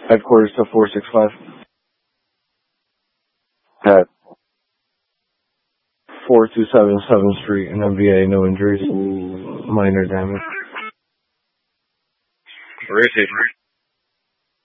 Headquarters to 465. At 427 7th Street in MVA, no injuries, minor damage. Where is he?